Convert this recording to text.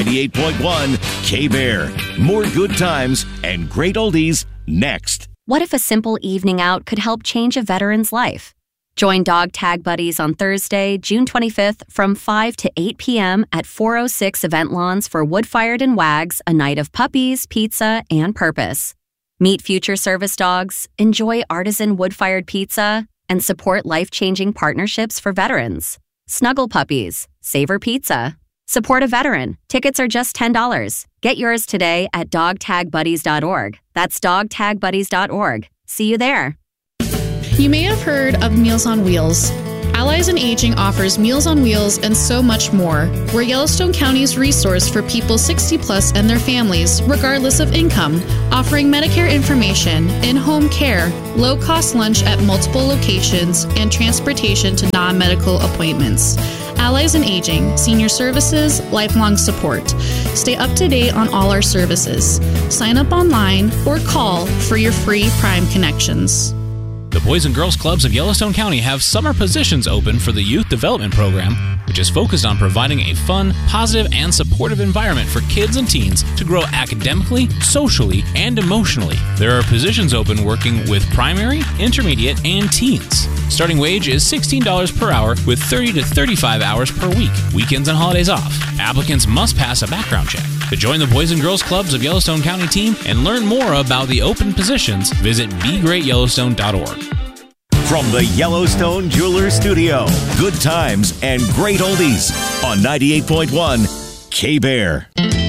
98.1 K-Bear. More good times and great oldies next. What if a simple evening out could help change a veteran's life? Join Dog Tag Buddies on Thursday, June 25th from 5 to 8 p.m. at 406 Event Lawns for Wood-Fired and Wags, a night of puppies, pizza, and purpose. Meet future service dogs, enjoy artisan wood-fired pizza, and support life-changing partnerships for veterans. Snuggle puppies, savor pizza. Support a veteran. Tickets are just $10. Get yours today at dogtagbuddies.org. That's dogtagbuddies.org. See you there. You may have heard of Meals on Wheels. Allies in Aging offers Meals on Wheels and so much more. We're Yellowstone County's resource for people 60 plus and their families, regardless of income, offering Medicare information, in-home care, low-cost lunch at multiple locations, and transportation to non-medical appointments. Allies in Aging, senior services, lifelong support. Stay up to date on all our services. Sign up online or call for your free Prime connections. The Boys and Girls Clubs of Yellowstone County have summer positions open for the Youth Development Program, which is focused on providing a fun, positive, and supportive environment for kids and teens to grow academically, socially, and emotionally. There are positions open working with primary, intermediate, and teens. Starting wage is $16 per hour with 30 to 35 hours per week, weekends and holidays off. Applicants must pass a background check. To join the Boys and Girls Clubs of Yellowstone County team and learn more about the open positions, visit BeGreatYellowstone.org. From the Yellowstone Jewelers Studio, good times and great oldies on 98.1 K-Bear.